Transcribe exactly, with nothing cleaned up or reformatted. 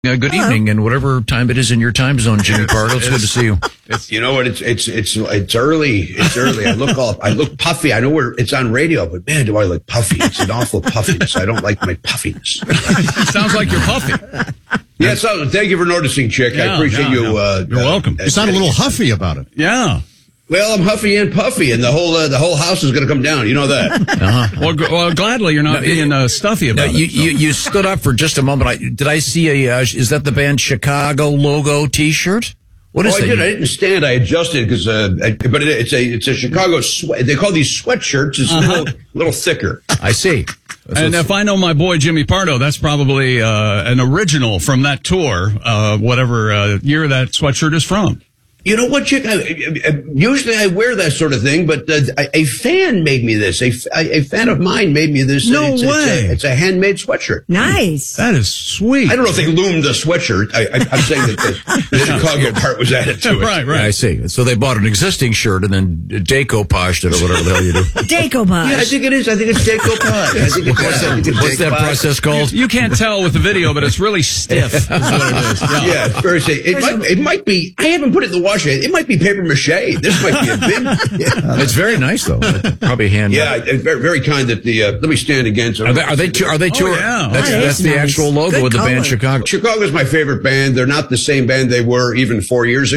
Uh, good Hello. Evening, and whatever time it is in your time zone, Jimmy Pardo. It's good to see you. It's, you know what? It's it's it's it's early. It's early. I look all I look puffy. I know we're it's on radio, but man, do I look puffy? It's an awful puffiness. I don't like my puffiness. Sounds like you're puffy. Yeah. So thank you for noticing, Chick. Yeah, I appreciate yeah, you. yeah. Uh, you're uh, welcome. Uh, you sound a little huffy about it. Yeah. Well, I'm huffy and puffy, and the whole uh, the whole house is going to come down. You know that. Uh-huh. Well, g- well, gladly you're not no, being uh, stuffy about no, you, it. So. You, you stood up for just a moment. I, did I see a? Uh, is that the band Chicago logo T-shirt? What is oh, that? I did. I didn't stand. I adjusted because, uh, I, but it, it's a it's a Chicago sweat. They call these sweatshirts. It's uh-huh. a little, little thicker. I see. That's and if I know my boy Jimmy Pardo, that's probably uh, an original from that tour, uh, whatever uh, year that sweatshirt is from. You know what, Chick? I, I, usually I wear that sort of thing, but uh, a, a fan made me this. A, a fan of mine made me this. No it's, way. It's a, it's a handmade sweatshirt. Nice. That is sweet. I don't know if they loomed the sweatshirt. I, I, I'm saying that the, the Chicago part was added to it. Right, right. Yeah, I see. So they bought an existing shirt and then decopaged it or whatever the hell you do. Decoupage. Yeah, I think it is. I think it's decoupage. I think it's, what's I think that, it's what's that process called? You, you can't tell with the video, but it's really stiff. Is what it is. Yeah, yeah it's very safe. It might, it might be, I haven't put it in the washer yet. It might be paper mache. This might be a big. Yeah. It's very nice though. Probably hand. Yeah, very, very kind that the. Uh, let me stand again. So are they? Are they? Two, are they two? Oh, yeah. That's, Oh, that's the nice. actual logo Good of the color. band Chicago. Chicago's my favorite band. They're not the same band they were even four years ago.